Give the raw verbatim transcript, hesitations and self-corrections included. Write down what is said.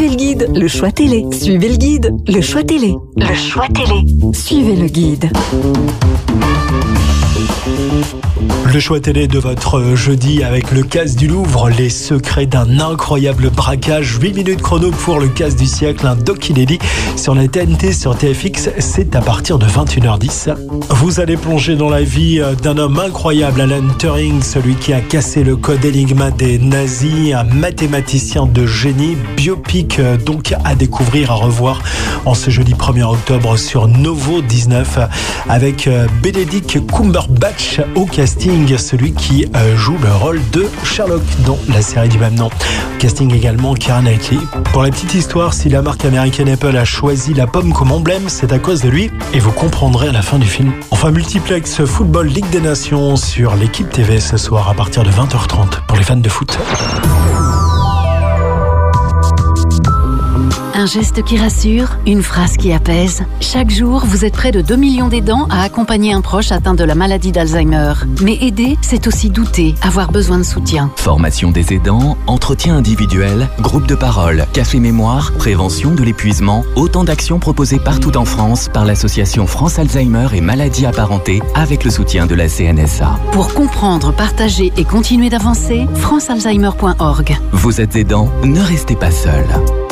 Suivez le guide, le choix télé. Suivez le guide, le choix télé. Le choix télé. Suivez le guide. Le choix télé de votre jeudi avec le casse du Louvre, les secrets d'un incroyable braquage. huit minutes chrono pour le casse du siècle, un doc inédit sur la T N T, sur T F X, c'est à partir de vingt et une heures dix. Vous allez plonger dans la vie d'un homme incroyable, Alan Turing, celui qui a cassé le code Enigma des nazis, un mathématicien de génie, biopic donc à découvrir, à revoir en ce jeudi premier octobre sur Novo dix-neuf avec Benedict Cumberbatch au casting, celui qui joue le rôle de Sherlock dans la série du même nom. Casting également Keira Knightley. Pour la petite histoire, si la marque américaine Apple a choisi la pomme comme emblème, c'est à cause de lui, et vous comprendrez à la fin du film. Enfin, multiplex football Ligue des Nations sur l'équipe T V ce soir à partir de vingt heures trente pour les fans de foot. Un geste qui rassure, une phrase qui apaise. Chaque jour, vous êtes près de deux millions d'aidants à accompagner un proche atteint de la maladie d'Alzheimer. Mais aider, c'est aussi douter, avoir besoin de soutien. Formation des aidants, entretien individuel, groupe de parole, café mémoire, prévention de l'épuisement, autant d'actions proposées partout en France par l'association France Alzheimer et maladies apparentées avec le soutien de la C N S A. Pour comprendre, partager et continuer d'avancer, france alzheimer point org. Vous êtes aidant, ne restez pas seul.